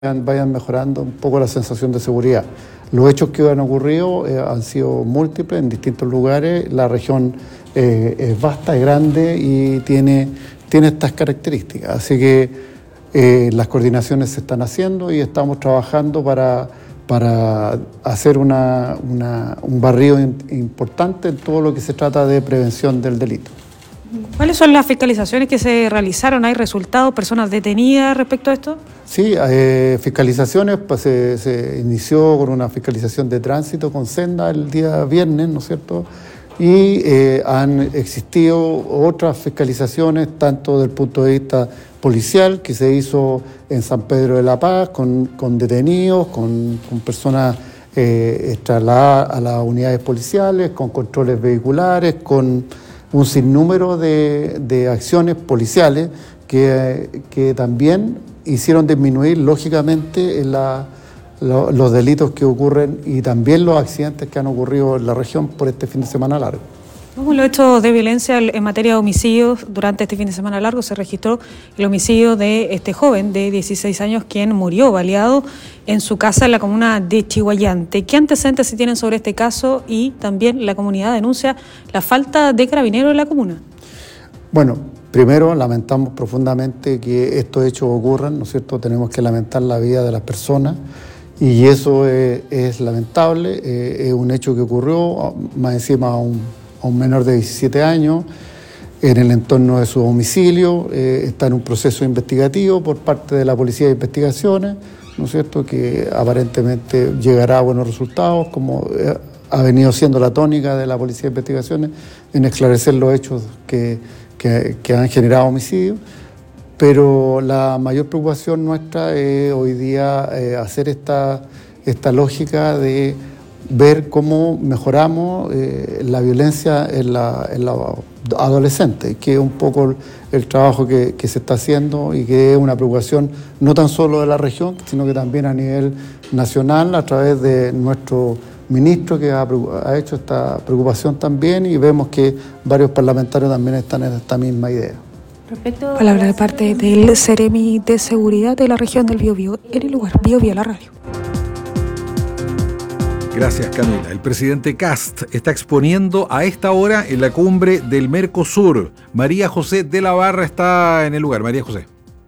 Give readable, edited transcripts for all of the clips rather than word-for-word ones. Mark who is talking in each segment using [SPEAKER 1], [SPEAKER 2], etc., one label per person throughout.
[SPEAKER 1] vayan mejorando un poco la sensación de seguridad. Los hechos que han ocurrido han sido múltiples en distintos lugares. La región es vasta, es grande y tiene estas características. Así que las coordinaciones se están haciendo y estamos trabajando para hacer un barrido importante en todo lo que se trata de prevención del delito.
[SPEAKER 2] ¿Cuáles son las fiscalizaciones que se realizaron? ¿Hay resultados, personas detenidas respecto a esto?
[SPEAKER 1] Sí, fiscalizaciones, pues se inició con una fiscalización de tránsito con Senda el día viernes, ¿no es cierto? Y han existido otras fiscalizaciones, tanto desde el punto de vista policial, que se hizo en San Pedro de la Paz, con detenidos, con personas trasladadas a las unidades policiales, con controles vehiculares, con un sinnúmero de acciones policiales que también hicieron disminuir, lógicamente, los delitos que ocurren y también los accidentes que han ocurrido en la región por este fin de semana largo.
[SPEAKER 2] ¿Cómo los hechos de violencia en materia de homicidios durante este fin de semana largo? Se registró el homicidio de este joven de 16 años quien murió baleado en su casa en la comuna de Chiguayante. ¿Qué antecedentes se tienen sobre este caso? Y también la comunidad denuncia la falta de carabineros en la comuna.
[SPEAKER 1] Bueno, primero lamentamos profundamente que estos hechos ocurran, ¿no es cierto? Tenemos que lamentar la vida de las personas y eso es lamentable. Es un hecho que ocurrió, más encima a un menor de 17 años, en el entorno de su domicilio. Está en un proceso investigativo por parte de la Policía de Investigaciones, ¿no es cierto?, que aparentemente llegará a buenos resultados, como ha venido siendo la tónica de la Policía de Investigaciones, en esclarecer los hechos que han generado homicidios. Pero la mayor preocupación nuestra es hoy día hacer esta lógica de ver cómo mejoramos la violencia en la adolescente, que es un poco el trabajo que se está haciendo y que es una preocupación no tan solo de la región, sino que también a nivel nacional, a través de nuestro ministro, que ha hecho esta preocupación también, y vemos que varios parlamentarios también están en esta misma idea.
[SPEAKER 2] Palabra de parte del Seremi de Seguridad de la región del Biobío, en el lugar Biobío, la radio.
[SPEAKER 3] Gracias, Camila. El presidente Kast está exponiendo a esta hora en la cumbre del Mercosur. María José de la Barra está en el lugar. María José.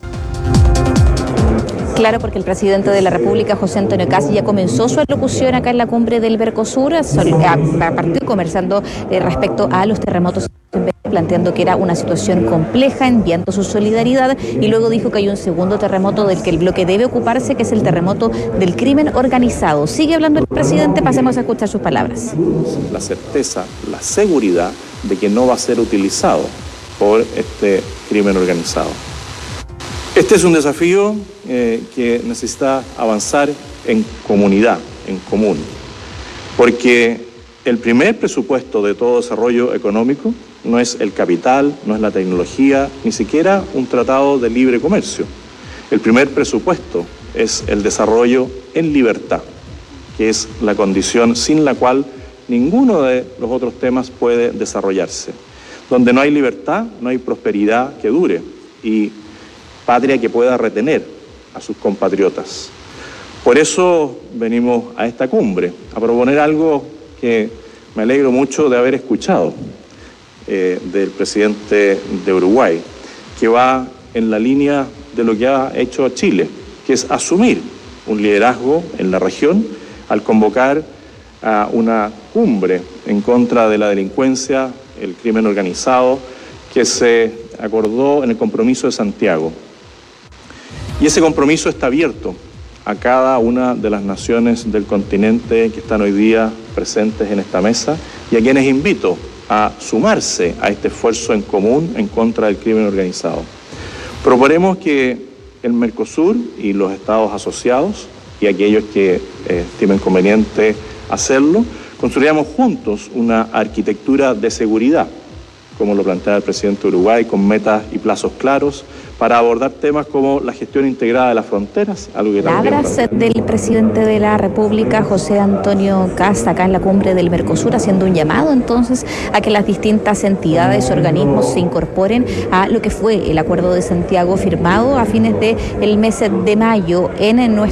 [SPEAKER 4] Claro, porque el presidente de la República, José Antonio Kast, ya comenzó su alocución acá en la cumbre del Mercosur, partió conversando respecto a los terremotos, planteando que era una situación compleja, enviando su solidaridad, y luego dijo que hay un segundo terremoto del que el bloque debe ocuparse, que es el terremoto del crimen organizado. Sigue hablando el presidente, pasemos a escuchar sus palabras.
[SPEAKER 5] La certeza, la seguridad de que no va a ser utilizado por este crimen organizado. Este es un desafío que necesita avanzar en comunidad, en común, porque el primer presupuesto de todo desarrollo económico no es el capital, no es la tecnología, ni siquiera un tratado de libre comercio. El primer presupuesto es el desarrollo en libertad, que es la condición sin la cual ninguno de los otros temas puede desarrollarse. Donde no hay libertad, no hay prosperidad que dure y patria que pueda retener a sus compatriotas. Por eso venimos a esta cumbre, a proponer algo que me alegro mucho de haber escuchado del presidente de Uruguay, que va en la línea de lo que ha hecho Chile, que es asumir un liderazgo en la región al convocar a una cumbre en contra de la delincuencia, el crimen organizado, que se acordó en el Compromiso de Santiago. Y ese compromiso está abierto a cada una de las naciones del continente que están hoy día presentes en esta mesa y a quienes invito a sumarse a este esfuerzo en común en contra del crimen organizado. Proponemos que el Mercosur y los estados asociados y aquellos que estimen conveniente hacerlo, construyamos juntos una arquitectura de seguridad, como lo plantea el presidente de Uruguay, con metas y plazos claros, para abordar temas como la gestión integrada de las fronteras, algo que
[SPEAKER 4] palabras del presidente de la República, José Antonio Kast, acá en la cumbre del Mercosur, haciendo un llamado entonces a que las distintas entidades, organismos se incorporen a lo que fue el Acuerdo de Santiago firmado a fines del mes de mayo en nuestro